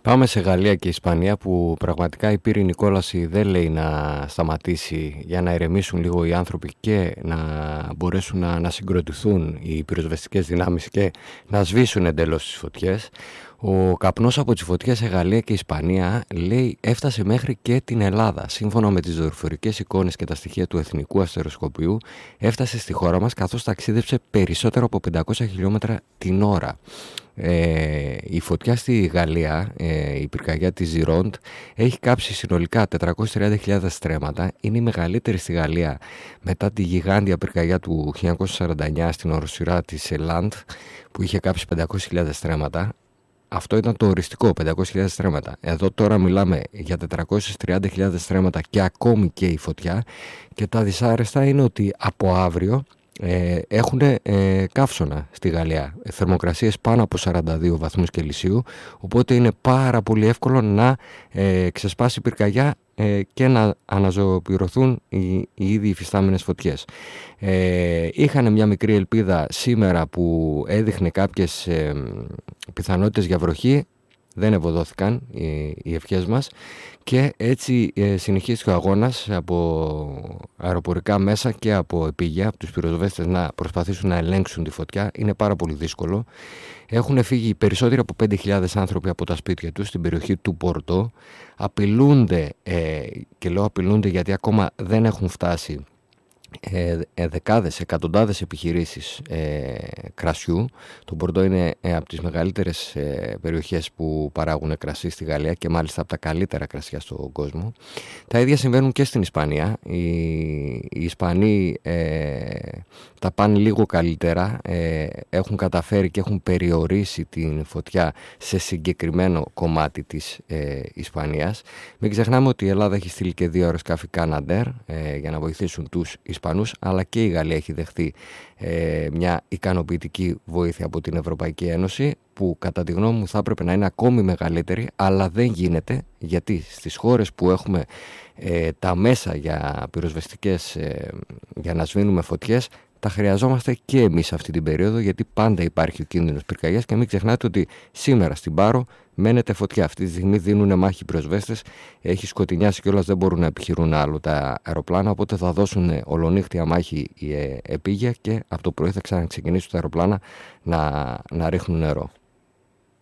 Πάμε σε Γαλλία και Ισπανία, που πραγματικά η πύρινη κόλαση δεν λέει να σταματήσει, για να ηρεμήσουν λίγο οι άνθρωποι και να μπορέσουν να συγκροτηθούν οι πυροσβεστικές δυνάμεις και να σβήσουν εντελώς τις φωτιές. Ο καπνός από τις φωτιές σε Γαλλία και Ισπανία, λέει, έφτασε μέχρι και την Ελλάδα. Σύμφωνα με τις δορυφορικές εικόνες και τα στοιχεία του Εθνικού Αστεροσκοπείου, έφτασε στη χώρα μας καθώς ταξίδεψε περισσότερο από 500 χιλιόμετρα την ώρα. Η φωτιά στη Γαλλία, η πυρκαγιά της Ζιρόντ, έχει κάψει συνολικά 430.000 στρέμματα. Είναι η μεγαλύτερη στη Γαλλία μετά τη γιγάντια πυρκαγιά του 1949 στην οροσειρά της Ελάντ, που είχε κάψει 500.000 στρέμματα. Αυτό ήταν το οριστικό, 500.000 στρέμματα. Εδώ τώρα μιλάμε για 430.000 στρέμματα και ακόμη και η φωτιά. Και τα δυσάρεστα είναι ότι από αύριο έχουν καύσωνα στη Γαλλία, θερμοκρασίες πάνω από 42 βαθμούς Κελσίου, οπότε είναι πάρα πολύ εύκολο να ξεσπάσει η πυρκαγιά και να αναζωοποιηθούν οι ήδη υφιστάμενες φωτιές. Είχαν μια μικρή ελπίδα σήμερα που έδειχνε κάποιες πιθανότητες για βροχή. Δεν ευωδόθηκαν οι ευχές μας και έτσι συνεχίστηκε ο αγώνας από αεροπορικά μέσα και από επίγεια, από τους πυροσβέστες να προσπαθήσουν να ελέγξουν τη φωτιά. Είναι πάρα πολύ δύσκολο. Έχουν φύγει περισσότεροι από 5.000 άνθρωποι από τα σπίτια τους στην περιοχή του Πορτό. Απειλούνται, και λέω απειλούνται γιατί ακόμα δεν έχουν φτάσει δεκάδες, εκατοντάδες επιχειρήσεις κρασιού. Το Μπορντό είναι από τις μεγαλύτερες περιοχές που παράγουν κρασί στη Γαλλία και μάλιστα από τα καλύτερα κρασιά στον κόσμο. Τα ίδια συμβαίνουν και στην Ισπανία. Οι Ισπανοί τα πάνε λίγο καλύτερα, έχουν καταφέρει και έχουν περιορίσει την φωτιά σε συγκεκριμένο κομμάτι της Ισπανίας. Μην ξεχνάμε ότι η Ελλάδα έχει στείλει και 2 αεροσκάφη Canadair για να βοηθήσουν τους Ισπανούς, αλλά και η Γαλλία έχει δεχτεί μια ικανοποιητική βοήθεια από την Ευρωπαϊκή Ένωση, που κατά τη γνώμη μου θα έπρεπε να είναι ακόμη μεγαλύτερη, αλλά δεν γίνεται, γιατί στις χώρες που έχουμε τα μέσα για πυροσβεστικές, για να σβήνουμε φωτιές, τα χρειαζόμαστε και εμείς αυτή την περίοδο, γιατί πάντα υπάρχει ο κίνδυνος πυρκαγιάς. Και μην ξεχνάτε ότι σήμερα στην Πάρο μένεται φωτιά. Αυτή τη στιγμή δίνουν μάχη οι πυροσβέστες. Έχει σκοτεινιάσει κιόλας, δεν μπορούν να επιχειρούν άλλο τα αεροπλάνα. Οπότε θα δώσουν ολονύχτια μάχη επίγεια και από το πρωί θα ξαναξεκινήσουν τα αεροπλάνα να ρίχνουν νερό.